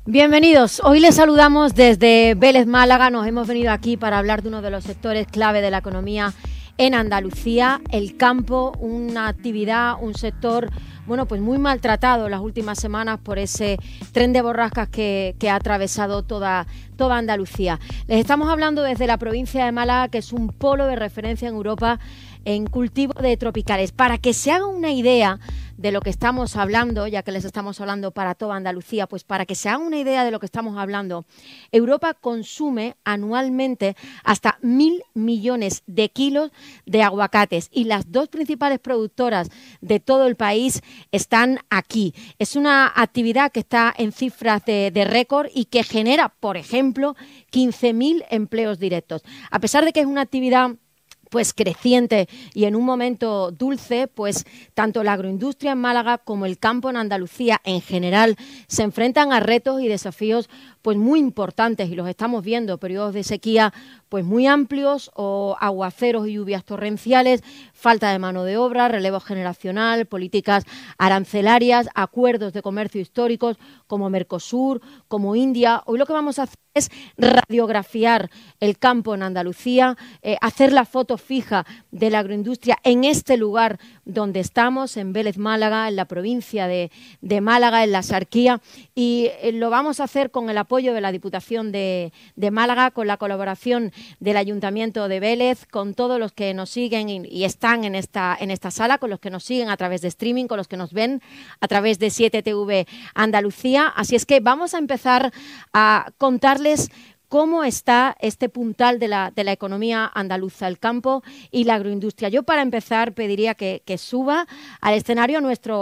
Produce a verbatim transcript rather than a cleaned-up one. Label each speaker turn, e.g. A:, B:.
A: Bienvenidos. Hoy les saludamos desde Vélez, Málaga. Nos hemos venido aquí para hablar de uno de los sectores clave de la economía en Andalucía, el campo, una actividad, un sector, bueno, pues muy maltratado en las últimas semanas por ese tren de borrascas que, que ha atravesado toda, toda Andalucía. Les estamos hablando desde la provincia de Málaga, que es un polo de referencia en Europa en cultivo de tropicales. Para que se hagan una idea de lo que estamos hablando, ya que les estamos hablando para toda Andalucía, pues para que se hagan una idea de lo que estamos hablando, Europa consume anualmente hasta mil millones de kilos de aguacates y las dos principales productoras de todo el país están aquí. Es una actividad que está en cifras de, de récord y que genera, por ejemplo, quince mil empleos directos. A pesar de que es una actividad pues creciente y en un momento dulce, pues tanto la agroindustria en Málaga como el campo en Andalucía en general se enfrentan a retos y desafíos pues muy importantes y los estamos viendo, periodos de sequía pues muy amplios o aguaceros y lluvias torrenciales, falta de mano de obra, relevo generacional, políticas arancelarias, acuerdos de comercio históricos como Mercosur, como India. Hoy lo que vamos a hacer es radiografiar el campo en Andalucía, eh, hacer la foto fija de la agroindustria en este lugar donde estamos, en Vélez, Málaga, en la provincia de, de Málaga, en la Axarquía, y eh, lo vamos a hacer con el apoyo de la Diputación de, de Málaga, con la colaboración del Ayuntamiento de Vélez, con todos los que nos siguen y, y están en esta, en esta sala, con los que nos siguen a través de streaming, con los que nos ven a través de siete T V Andalucía. Así es que vamos a empezar a contarles cómo está este puntal de la, de la economía andaluza, el campo y la agroindustria. Yo, para empezar, pediría que, que suba al escenario nuestro